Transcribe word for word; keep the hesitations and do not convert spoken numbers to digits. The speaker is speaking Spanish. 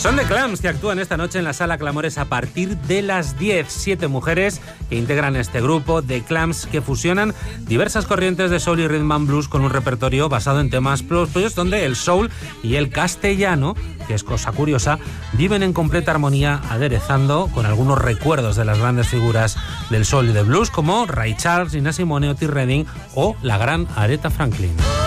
Son The Clams, que actúan esta noche en la Sala Clamores a partir de las diez. Siete mujeres que integran este grupo, The Clams, que fusionan diversas corrientes de soul y rhythm and blues con un repertorio basado en temas propios, donde el soul y el castellano, que es cosa curiosa, viven en completa armonía, aderezando con algunos recuerdos de las grandes figuras del soul y del blues, como Ray Charles, Nina Simone, Otis Redding o la gran Aretha Franklin.